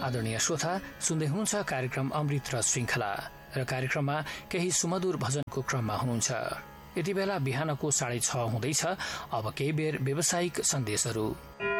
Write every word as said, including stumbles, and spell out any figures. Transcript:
आदरणीय श्रोता, सुन्दै हुनुहुन्छ कार्यक्रम अमृत र श्रृंखला र कार्यक्रममा केही सुमधुर भजनको क्रममा हुनुहुन्छ। यति बेला बिहानको साढे छ हुँदैछ। अब केही बेर व्यावसायिक सन्देशहरू।